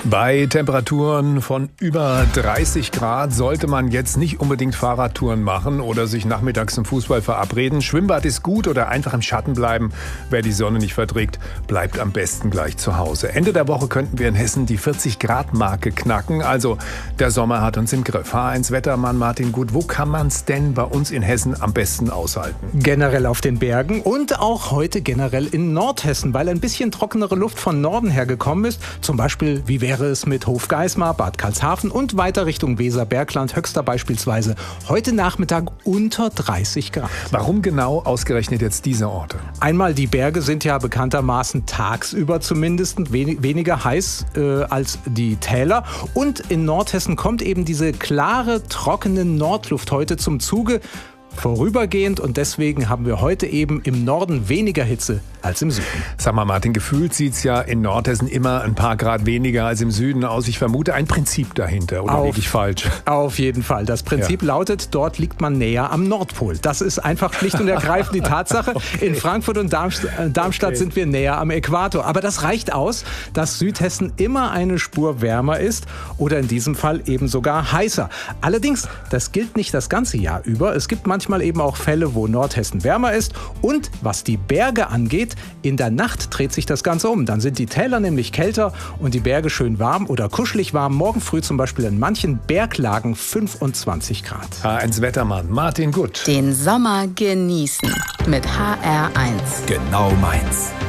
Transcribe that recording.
Bei Temperaturen von über 30 Grad sollte man jetzt nicht unbedingt Fahrradtouren machen oder sich nachmittags zum Fußball verabreden. Schwimmbad ist gut oder einfach im Schatten bleiben. Wer die Sonne nicht verträgt, bleibt am besten gleich zu Hause. Ende der Woche könnten wir in Hessen die 40-Grad-Marke knacken. Also der Sommer hat uns im Griff. H1-Wettermann Martin Gut, wo kann man es denn bei uns in Hessen am besten aushalten? Generell auf den Bergen und auch heute generell in Nordhessen, weil ein bisschen trockenere Luft von Norden her gekommen ist. Zum Beispiel, wie wäre es mit Hofgeismar, Bad Karlshafen und weiter Richtung Weser-Bergland, Höxter beispielsweise. Heute Nachmittag unter 30 Grad. Warum genau ausgerechnet jetzt diese Orte? Einmal, die Berge sind ja bekanntermaßen tagsüber zumindest weniger heiß als die Täler. Und in Nordhessen kommt eben diese klare, trockene Nordluft heute zum Zuge. Vorübergehend, und deswegen haben wir heute eben im Norden weniger Hitze als im Süden. Sag mal Martin, gefühlt sieht es ja in Nordhessen immer ein paar Grad weniger als im Süden aus. Ich vermute ein Prinzip dahinter, oder liege ich falsch? Auf jeden Fall. Das Prinzip lautet, dort liegt man näher am Nordpol. Das ist einfach schlicht und ergreifend die Tatsache. Okay. In Frankfurt und Darmstadt sind wir näher am Äquator. Aber das reicht aus, dass Südhessen immer eine Spur wärmer ist oder in diesem Fall eben sogar heißer. Allerdings, das gilt nicht das ganze Jahr über. Es gibt manchmal eben auch Fälle, wo Nordhessen wärmer ist. Und was die Berge angeht, in der Nacht dreht sich das Ganze um. Dann sind die Täler nämlich kälter und die Berge schön warm oder kuschelig warm. Morgen früh zum Beispiel in manchen Berglagen 25 Grad. H1-Wettermann Martin Gut. Den Sommer genießen mit HR1. Genau meins.